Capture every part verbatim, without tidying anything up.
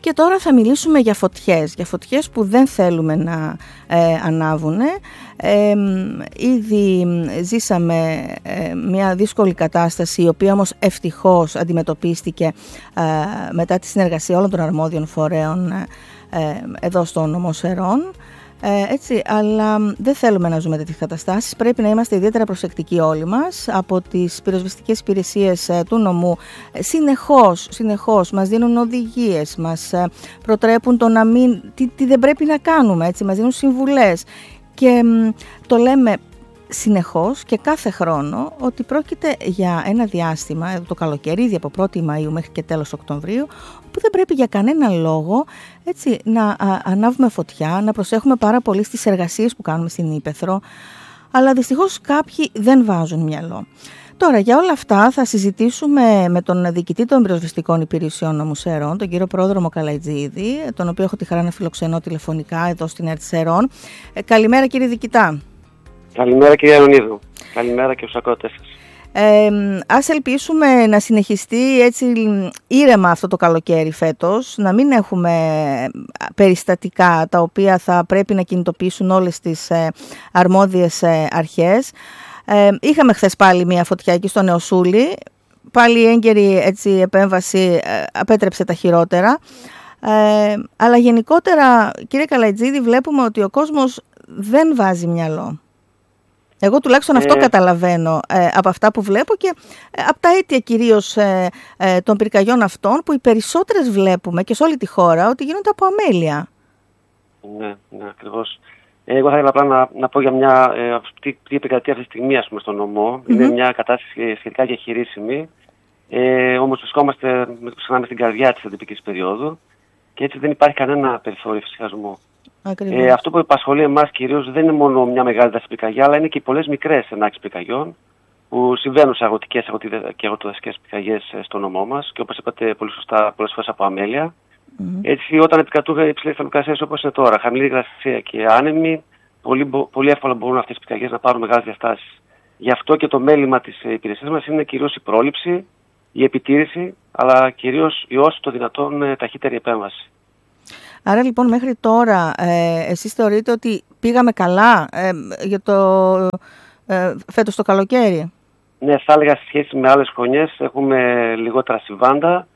Και τώρα θα μιλήσουμε για φωτιές, για φωτιές που δεν θέλουμε να ε, ανάβουν. Ε, ήδη ζήσαμε ε, μια δύσκολη κατάσταση, η οποία όμως ευτυχώς αντιμετωπίστηκε ε, μετά τη συνεργασία όλων των αρμόδιων φορέων ε, εδώ στο νομό Σερών. Ε, έτσι, αλλά δεν θέλουμε να ζούμε τέτοιες καταστάσεις. Πρέπει να είμαστε ιδιαίτερα προσεκτικοί όλοι μας. Από τις πυροσβεστικές υπηρεσίες ε, του νομού ε, συνεχώς, συνεχώς μας δίνουν οδηγίες, μας ε, προτρέπουν το να μην, τι, τι δεν πρέπει να κάνουμε, έτσι, μας δίνουν συμβουλές και ε, το λέμε συνεχώς και κάθε χρόνο ότι πρόκειται για ένα διάστημα, το καλοκαίρι, ήδη από πρώτη Μαΐου μέχρι και τέλος Οκτωβρίου, που δεν πρέπει για κανένα λόγο, έτσι, να α, ανάβουμε φωτιά, να προσέχουμε πάρα πολύ στις εργασίες που κάνουμε στην Ύπαιθρο, αλλά δυστυχώς κάποιοι δεν βάζουν μυαλό. Τώρα, για όλα αυτά θα συζητήσουμε με τον διοικητή των πυροσβεστικών υπηρεσιών νομού Σερών, τον κύριο Πρόδρομο Καλαϊτζίδη, τον οποίο έχω τη χαρά να φιλοξενώ τηλεφωνικά εδώ στην ΕΡΤ Σερών. Ε, καλημέρα κύριε διοικητά. Καλημέρα κυρία Ιωνίδου. Καλημέρα και στους ακροατές σας. Ε, ας ελπίσουμε να συνεχιστεί έτσι ήρεμα αυτό το καλοκαίρι φέτος, να μην έχουμε περιστατικά τα οποία θα πρέπει να κινητοποιήσουν όλες τις ε, αρμόδιες ε, αρχές. Ε, είχαμε χθες πάλι μια φωτιά εκεί στο Νεοσούλη, πάλι η έγκαιρη έτσι, επέμβαση ε, απέτρεψε τα χειρότερα. Ε, αλλά γενικότερα κύριε Καλαϊτζίδη βλέπουμε ότι ο κόσμος δεν βάζει μυαλό. Εγώ τουλάχιστον αυτό ε... καταλαβαίνω ε, από αυτά που βλέπω και ε, από τα αίτια κυρίως ε, ε, των πυρκαγιών αυτών που οι περισσότερες βλέπουμε και σε όλη τη χώρα ότι γίνονται από αμέλεια. Ναι, ναι, ακριβώς. Εγώ θα ήθελα απλά να, να πω για μια ε, τι, τι επικρατεί αυτή τη στιγμή ας πούμε, στον νομό. Mm-hmm. Είναι μια κατάσταση σχετικά διαχειρίσιμη. Ε, όμως βρισκόμαστε ξανά με την καρδιά της αντιπικής περίοδου και έτσι δεν υπάρχει κανένα περιθώριο φυσικασμού. Ε, αυτό που επασχολεί εμάς κυρίως δεν είναι μόνο μια μεγάλη δάση πυρκαγιά, αλλά είναι και οι πολλές μικρές ενάξεις πυρκαγιών που συμβαίνουν σε αγροτικές και αγροτοδασικές πυρκαγιές στο νομό μας και όπως είπατε πολύ σωστά πολλές φορές από αμέλεια. Mm-hmm. Έτσι, όταν επικρατούν υψηλές θερμοκρασίες όπως είναι τώρα, χαμηλή υγρασία και άνεμη, πολύ, πολύ εύκολα μπορούν αυτές οι πυρκαγιές να πάρουν μεγάλες διαστάσεις. Γι' αυτό και το μέλημα της υπηρεσίας μας είναι κυρίως η πρόληψη, η επιτήρηση, αλλά κυρίως η όσο το δυνατόν ταχύτερη επέμβαση. Άρα λοιπόν μέχρι τώρα ε, εσείς θεωρείτε ότι πήγαμε καλά ε, για το ε, φέτος το καλοκαίρι? Ναι, θα έλεγα σε σχέση με άλλες χρονιές έχουμε λιγότερα συμβάντα,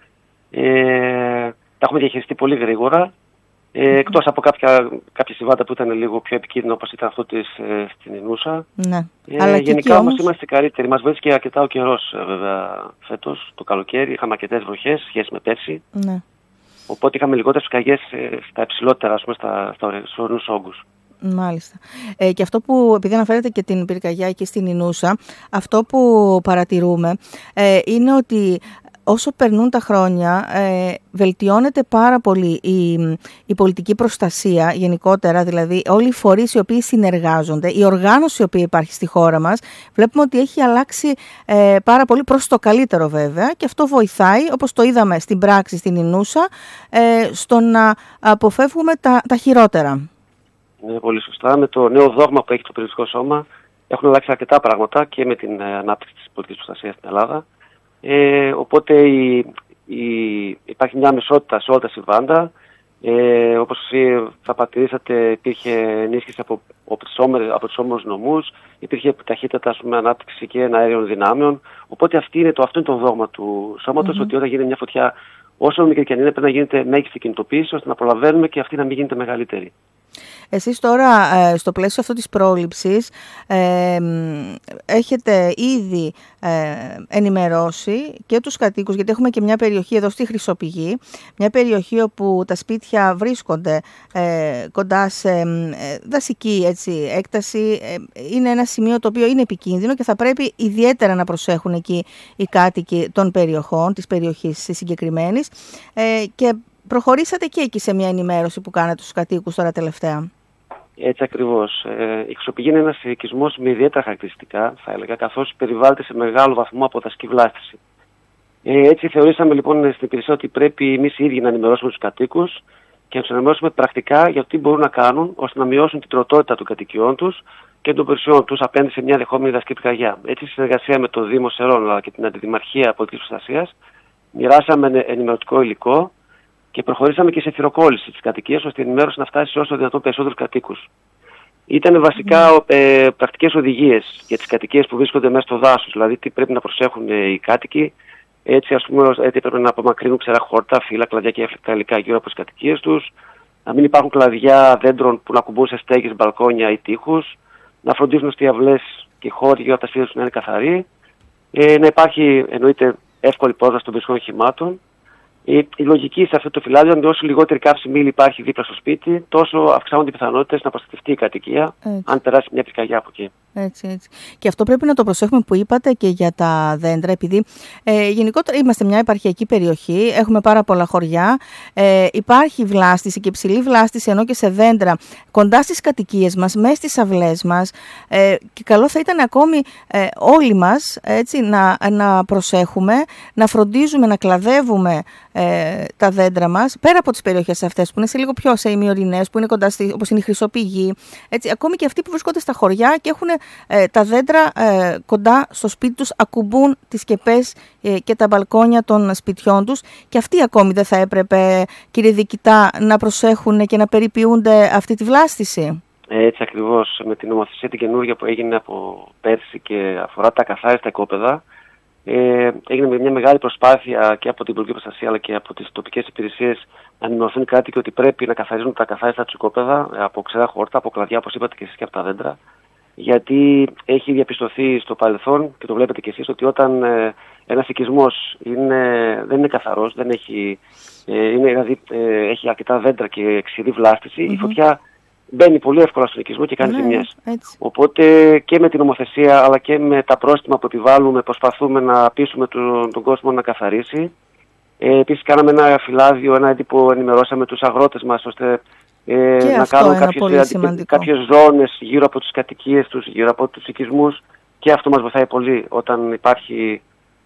ε, τα έχουμε διαχειριστεί πολύ γρήγορα, ε, εκτός από κάποια, κάποια συμβάντα που ήταν λίγο πιο επικίνδυνα όπως ήταν αυτό της, ε, στην Ινούσα. Ναι. Ε, Αλλά γενικά όμως όμως είμαστε καλύτεροι, μας βοήθησε και αρκετά ο καιρός βέβαια φέτος το καλοκαίρι, είχαμε αρκετές βροχές σχέση με πέρσι. Ναι. Οπότε είχαμε λιγότερες πυρκαγιές στα υψηλότερα, ας πούμε, στα, στα ορεινούς όγκους. Μάλιστα. Ε, και αυτό που, επειδή αναφέρετε και την πυρκαγιά εκεί στην Ινούσα, αυτό που παρατηρούμε ε, είναι ότι όσο περνούν τα χρόνια ε, βελτιώνεται πάρα πολύ η, η πολιτική προστασία γενικότερα, δηλαδή όλοι οι φορείς οι οποίοι συνεργάζονται, η οργάνωση η οποία υπάρχει στη χώρα μας, βλέπουμε ότι έχει αλλάξει ε, πάρα πολύ προς το καλύτερο βέβαια και αυτό βοηθάει, όπως το είδαμε στην πράξη στην Ινούσα, ε, στο να αποφεύγουμε τα, τα χειρότερα. Ναι, πολύ σωστά. Με το νέο δόγμα που έχει το Πυρηνικό Σώμα έχουν αλλάξει αρκετά πράγματα και με την ε, ανάπτυξη της πολιτικής προστασίας στην Ελλάδα. Ε, οπότε η, η, υπάρχει μια μεσότητα σε όλα τα συμβάντα. Ε, όπως θα παρατηρήσατε υπήρχε ενίσχυση από, από, τις όμερες, από τους όμορους νομούς, υπήρχε ταχύτητα πούμε, ανάπτυξη και αέριων δυνάμεων. Οπότε αυτή είναι το, αυτό είναι το δόγμα του σώματος, mm-hmm. ότι όταν γίνεται μια φωτιά όσο μικρή και αν είναι πρέπει να γίνεται μέγιστη κινητοποίηση ώστε να προλαβαίνουμε και αυτή να μην γίνεται μεγαλύτερη. Εσείς τώρα στο πλαίσιο αυτό της πρόληψης ε, έχετε ήδη ε, ενημερώσει και τους κατοίκους, γιατί έχουμε και μια περιοχή εδώ στη Χρυσοπηγή, μια περιοχή όπου τα σπίτια βρίσκονται ε, κοντά σε ε, δασική έτσι, έκταση. Ε, είναι ένα σημείο το οποίο είναι επικίνδυνο και θα πρέπει ιδιαίτερα να προσέχουν εκεί οι κάτοικοι των περιοχών, της περιοχής συγκεκριμένης ε, και προχωρήσατε και εκεί σε μια ενημέρωση που κάνατε στους κατοίκους τώρα τελευταία. Έτσι ακριβώς. Ε, η Χρυσοπηγή είναι ένας οικισμός με ιδιαίτερα χαρακτηριστικά, θα έλεγα, καθώς περιβάλλεται σε μεγάλο βαθμό από δασική βλάστηση. Ε, έτσι θεωρήσαμε λοιπόν στην υπηρεσία ότι πρέπει εμείς οι ίδιοι να ενημερώσουμε τους κατοίκους και να τους ενημερώσουμε πρακτικά για το τι μπορούν να κάνουν ώστε να μειώσουν την τροτότητα των κατοικιών τους και των περιουσιών τους απέναντι σε μια δεχόμενη δασική πυρκαγιά. Έτσι, στη συνεργασία με το Δήμο Σερών αλλά και την Αντιδημαρχία Πολιτικής Προστασίας, μοιράσαμε ενημερωτικό υλικό και προχωρήσαμε και σε θυροκόλληση της κατοικίας, ώστε η ενημέρωση να φτάσει σε όσο δυνατόν περισσότερους κατοίκους. Ήταν βασικά mm. ε, πρακτικές οδηγίες για τις κατοικίες που βρίσκονται μέσα στο δάσος, δηλαδή τι πρέπει να προσέχουν ε, οι κάτοικοι. Έτσι, ας πούμε, έτσι έπρεπε να απομακρύνουν ξερά χόρτα, φύλλα, κλαδιά και έφλεκτα υλικά γύρω από τις κατοικίες τους, να μην υπάρχουν κλαδιά δέντρων που να κουμπούν σε στέγες, μπαλκόνια ή τοίχους, να φροντίζουν ώστε οι αυλές και οι χώροι γύρω από τα σπίτια τους να είναι καθαροί, ε, να υπάρχει εννοείται εύκολη πρόσβαση των βρισικών οχημάτων. Η, η λογική σε αυτό το φυλάδιο είναι ότι όσο λιγότερη καύσιμη ύλη υπάρχει δίπλα στο σπίτι, τόσο αυξάνονται οι πιθανότητες να προστατευτεί η κατοικία, έτσι, αν περάσει μια πυρκαγιά από εκεί. Έτσι, έτσι. Και αυτό πρέπει να το προσέχουμε που είπατε και για τα δέντρα, επειδή ε, γενικότερα είμαστε μια επαρχιακή περιοχή, έχουμε πάρα πολλά χωριά, ε, υπάρχει βλάστηση και υψηλή βλάστηση ενώ και σε δέντρα κοντά στις κατοικίες μας, μέσα στις αυλές μας, ε, και καλό θα ήταν ακόμη ε, όλοι μας, έτσι, να, να προσέχουμε, να φροντίζουμε, να κλαδεύουμε ε, τα δέντρα μας, πέρα από τις περιοχές αυτές που είναι σε λίγο πιο σε ημιορεινές, που είναι κοντά στη, όπως είναι η Χρυσοπηγή, έτσι, ακόμη και αυτοί που βρίσκονται στα χωριά και έχουν ε, τα δέντρα ε, κοντά στο σπίτι τους, ακουμπούν τις σκεπές ε, και τα μπαλκόνια των σπιτιών τους, και αυτοί ακόμη δεν θα έπρεπε, κύριε διοικητά, να προσέχουν και να περιποιούνται αυτή τη βλάστηση? Έτσι ακριβώς, με την νομοθεσία την καινούργια που έγινε από πέρσι και αφορά τα καθάριστα οικόπεδα, Ε, έγινε μια μεγάλη προσπάθεια και από την Υπουργική Προστασία αλλά και από τις τοπικές υπηρεσίες να ενημερωθούν οι κάτοικοι ότι πρέπει να καθαρίζουν τα καθάριστα του οικόπεδα από ξερά χόρτα, από κλαδιά, όπως είπατε και εσείς, και από τα δέντρα. Γιατί έχει διαπιστωθεί στο παρελθόν, και το βλέπετε και εσείς, ότι όταν ε, ένας οικισμός είναι, δεν είναι καθαρός, δεν έχει, ε, είναι, δηλαδή, ε, έχει αρκετά δέντρα και ξηρή βλάστηση, mm-hmm. η φωτιά μπαίνει πολύ εύκολα στον οικισμό και κάνει ζημιές. Ναι, οπότε και με την νομοθεσία αλλά και με τα πρόστιμα που επιβάλλουμε προσπαθούμε να πείσουμε τον, τον κόσμο να καθαρίσει. Ε, επίσης κάναμε ένα φυλάδιο, ένα έντυπο, ενημερώσαμε τους αγρότες μας ώστε ε, να κάνουν κάποιες, κάποιες ζώνες γύρω από τις κατοικίες τους, γύρω από τους οικισμούς, και αυτό μας βοηθάει πολύ όταν υπάρχει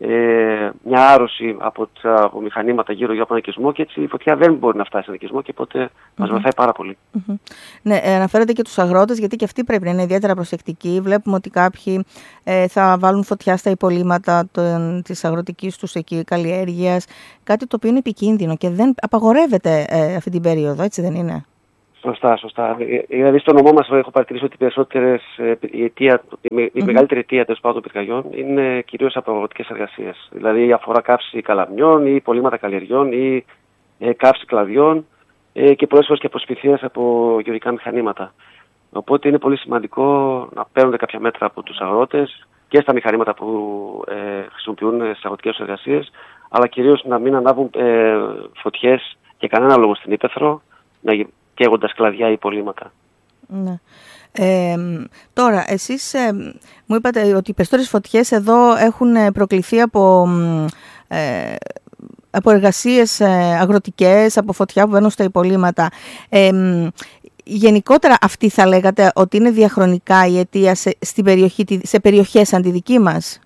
Ε, μια άρρωση από τα από μηχανήματα γύρω γύρω από τον οικισμό, και έτσι η φωτιά δεν μπορεί να φτάσει στον οικισμό, και οπότε mm-hmm. μας βοηθάει πάρα πολύ. Mm-hmm. Ναι, ε, αναφέρετε και τους αγρότες, γιατί και αυτοί πρέπει να είναι ιδιαίτερα προσεκτικοί. Βλέπουμε ότι κάποιοι ε, θα βάλουν φωτιά στα υπολείμματα των, της αγροτικής τους εκεί καλλιέργειας, κάτι το οποίο είναι επικίνδυνο και δεν απαγορεύεται ε, αυτή την περίοδο, έτσι δεν είναι? Σωστά, σωστά. Δηλαδή στο νομό μας έχω παρατηρήσει ότι οι περισσότερες, η, αιτία, η mm-hmm. μεγαλύτερη αιτία τέλος πάντων των πυρκαγιών είναι κυρίως από αγροτικές εργασίες. Δηλαδή αφορά καύση καλαμιών ή υπολείμματα καλλιεργιών ή ε, καύση κλαδιών ε, και πολλές φορές και αποσπηθίες από γεωργικά μηχανήματα. Οπότε είναι πολύ σημαντικό να παίρνουν κάποια μέτρα από τους αγρότες και στα μηχανήματα που ε, χρησιμοποιούν στις αγροτικές εργασίες, αλλά κυρίως να μην ανάβουν ε, φωτιές για κανένα λόγο στην ύπαιθρο, να καίγοντας κλαδιά ή υπολείμματα. Ναι. Ε, τώρα, εσείς ε, μου είπατε ότι οι περισσότερες φωτιές εδώ έχουν προκληθεί από, ε, από εργασίες ε, αγροτικές, από φωτιά που βαίνουν στα υπολείμματα. Ε, γενικότερα αυτή θα λέγατε ότι είναι διαχρονικά η αιτία σε, στην περιοχή, σε περιοχές σαν τη δική μας?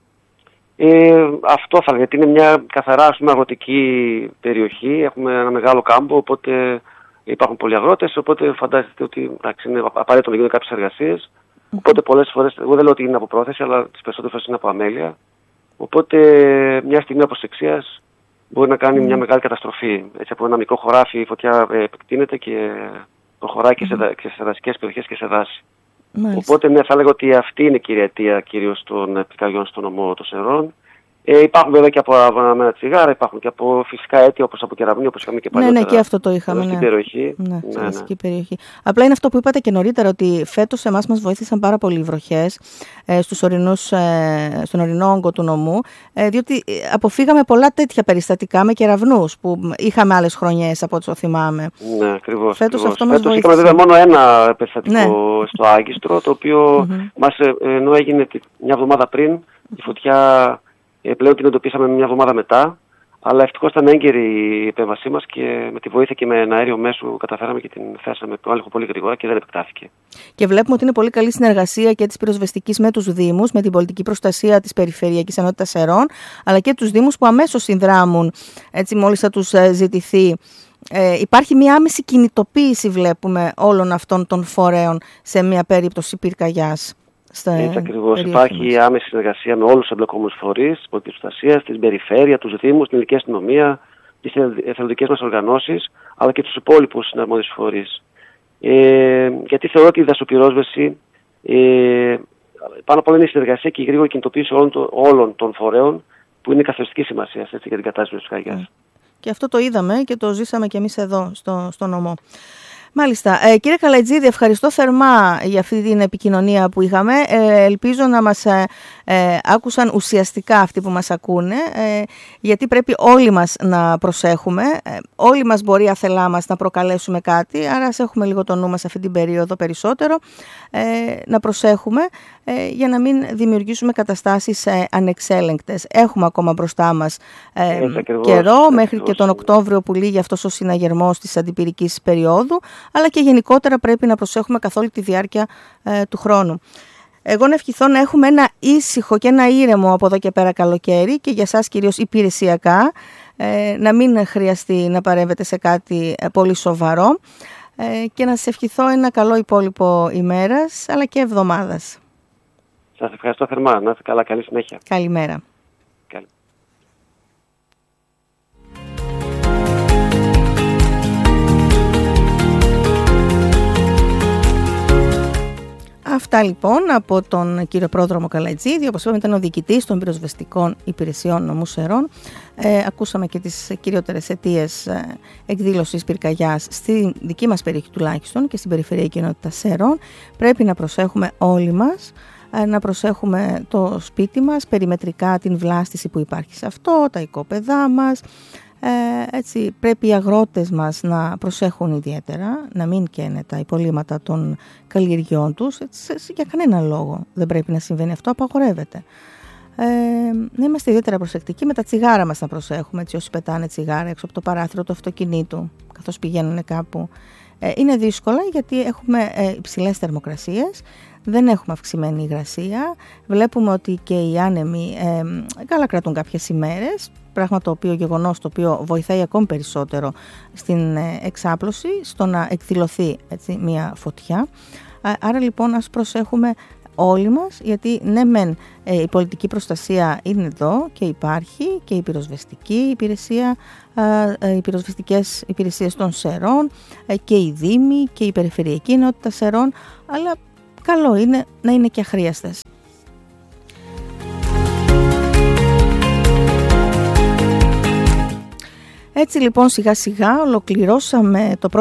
Ε, αυτό θα λέγατε, γιατί είναι μια καθαρά, ας πούμε, αγροτική περιοχή. Έχουμε ένα μεγάλο κάμπο, οπότε υπάρχουν πολλοί αγρότες, οπότε φαντάζεστε ότι εντάξει, είναι απαραίτητο να γίνουν κάποιες εργασίες. Mm-hmm. Οπότε πολλές φορές, εγώ δεν λέω ότι είναι από πρόθεση, αλλά τις περισσότερες φορές είναι από αμέλεια. Οπότε μια στιγμή αποσεξίας μπορεί να κάνει mm-hmm. μια μεγάλη καταστροφή. Έτσι, από ένα μικρό χωράφι η φωτιά ε, επεκτείνεται και προχωράει mm-hmm. και, σε, και σε δασικές περιοχές και σε δάση. Mm-hmm. Οπότε ναι, θα λέγω ότι αυτή είναι η κυρία αιτία κυρίως των πυρκαγιών στο νομό των Σερών. Ε, υπάρχουν βέβαια και από αναμένα τσιγάρα, υπάρχουν και από φυσικά αίτια όπως από κεραμνή, όπως είχαμε και παλιότερα. Ναι, ναι, και αυτό το είχαμε. Στην ναι. περιοχή. Ναι, ναι, ναι. Στην περιοχή. Απλά είναι αυτό που είπατε και νωρίτερα, ότι φέτος εμάς μας βοήθησαν πάρα πολύ οι βροχές ε, στους ορεινούς, ε, στον ορεινό όγκο του νομού, ε, διότι αποφύγαμε πολλά τέτοια περιστατικά με κεραυνούς που είχαμε άλλες χρονιές από όσο θυμάμαι. Ναι, ακριβώς. Φέτος ακριβώς. αυτό μας φέτος βοήθησε. είχαμε βέβαια μόνο ένα περιστατικό ναι. στο Άγκιστρο, το οποίο mm-hmm. μας, ενώ έγινε μια εβδομάδα πριν, η φωτιά πλέον την εντοπίσαμε μια εβδομάδα μετά, αλλά ευτυχώς ήταν έγκαιρη η επέμβασή μας και με τη βοήθεια και με ένα αέριο μέσο καταφέραμε και την θέσαμε το έλεγχο πολύ γρήγορα και δεν επεκτάθηκε. Και βλέπουμε ότι είναι πολύ καλή συνεργασία και της πυροσβεστικής με τους Δήμους, με την πολιτική προστασία της Περιφερειακής Ενότητας Σερών, αλλά και τους Δήμους που αμέσως συνδράμουν, έτσι μόλις θα τους ζητηθεί. Ε, υπάρχει μια άμεση κινητοποίηση, βλέπουμε, όλων αυτών των φορέων σε μια περίπτωση πυρκαγιάς. Έτσι ακριβώς. Υπάρχει μας. άμεση συνεργασία με όλους τους εμπλεκόμενους φορείς, της πολιτικής προστασίας, την περιφέρεια, τους Δήμους, την ελληνική αστυνομία, και στις εθελοντικές μας οργανώσεις, αλλά και τους υπόλοιπους συναρμόδιους φορείς. Ε, γιατί θεωρώ ότι η δασοπυρόσβεση ε, πάνω απ' όλα είναι η συνεργασία και η γρήγορη κινητοποίηση όλων, το, όλων των φορέων που είναι καθοριστική σημασία για την κατάσταση της Καγιάς. Mm. Και αυτό το είδαμε και το ζήσαμε και εμείς εδώ στο, στο νομό. Μάλιστα. Ε, κύριε Καλατζίδη, ευχαριστώ θερμά για αυτή την επικοινωνία που είχαμε. Ε, ελπίζω να μας ε, ε, άκουσαν ουσιαστικά αυτοί που μας ακούνε, ε, γιατί πρέπει όλοι μας να προσέχουμε. Ε, όλοι μας μπορεί αθελά μας να προκαλέσουμε κάτι, άρα ας έχουμε λίγο το νου μας αυτή την περίοδο περισσότερο, ε, να προσέχουμε ε, για να μην δημιουργήσουμε καταστάσεις ε, ανεξέλεγκτες. Έχουμε ακόμα μπροστά μας ε, ακριβώς, καιρό, ακριβώς. μέχρι και τον Οκτώβριο που λύγει αυτός ο συναγερμός της αντιπυρικής περίοδου, αλλά και γενικότερα πρέπει να προσέχουμε καθ' όλη τη διάρκεια ε, του χρόνου. Εγώ να ευχηθώ να έχουμε ένα ήσυχο και ένα ήρεμο από εδώ και πέρα καλοκαίρι και για σας κυρίως υπηρεσιακά, ε, να μην χρειαστεί να παρέμβετε σε κάτι ε, πολύ σοβαρό ε, και να σας ευχηθώ ένα καλό υπόλοιπο ημέρας αλλά και εβδομάδας. Σας ευχαριστώ θερμά. Να είστε καλά. Καλή συνέχεια. Καλημέρα. Καλή. Αυτά λοιπόν από τον κύριο Πρόδρομο Καλατζίδη, όπως είπαμε ήταν ο διοικητής των πυροσβεστικών υπηρεσιών νομού Σερών. Ε, ακούσαμε και τις κυριότερες αιτίες ε, εκδήλωσης πυρκαγιάς στη δική μας περιοχή τουλάχιστον και στην περιφερειακή κοινότητα Σερών. Πρέπει να προσέχουμε όλοι μας, ε, να προσέχουμε το σπίτι μας, περιμετρικά την βλάστηση που υπάρχει σε αυτό, τα οικόπεδά μας. Ε, έτσι, πρέπει οι αγρότες μας να προσέχουν ιδιαίτερα, να μην καίνε τα υπολείμματα των καλλιεργειών τους, έτσι, για κανένα λόγο δεν πρέπει να συμβαίνει αυτό, απαγορεύεται. Ε, να είμαστε ιδιαίτερα προσεκτικοί με τα τσιγάρα μας, να προσέχουμε, έτσι, όσοι πετάνε τσιγάρα έξω από το παράθυρο του αυτοκινήτου καθώς πηγαίνουν κάπου. Ε, είναι δύσκολα γιατί έχουμε ε, υψηλές θερμοκρασίες, δεν έχουμε αυξημένη υγρασία, βλέπουμε ότι και οι άνεμοι ε, καλά κρατούν κάποιες ημέρες, πράγμα το οποίο γεγονός το οποίο βοηθάει ακόμη περισσότερο στην ε, εξάπλωση, στο να εκδηλωθεί έτσι, μια φωτιά. Άρα λοιπόν ας προσέχουμε όλοι μας, γιατί ναι μεν ε, η πολιτική προστασία είναι εδώ και υπάρχει και η πυροσβεστική υπηρεσία, ε, οι πυροσβεστικές υπηρεσίες των Σερών ε, και οι Δήμοι και η περιφερειακή ενότητα Σερών, αλλά καλό είναι να είναι και αχρίαστες. Έτσι λοιπόν σιγά σιγά ολοκληρώσαμε το πρώτο